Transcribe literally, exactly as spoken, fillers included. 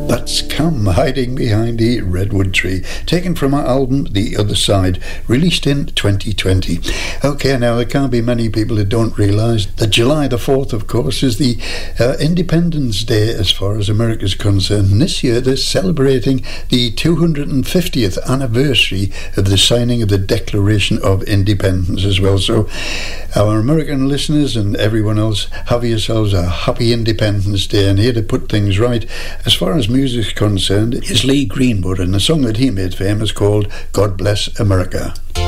That's Come Hiding Behind the Redwood Tree, taken from our album The Other Side, released in twenty twenty. Okay, now there can't be many people who don't realise that July the fourth, of course, is the uh, Independence Day as far as America's concerned. And this year they're celebrating the two hundred fiftieth anniversary of the signing of the Declaration of Independence as well. So our American listeners and everyone else, have yourselves a happy Independence Day. And here to put things right, as far as music's concerned, is Lee Greenwood and a song that he made famous called God Bless America.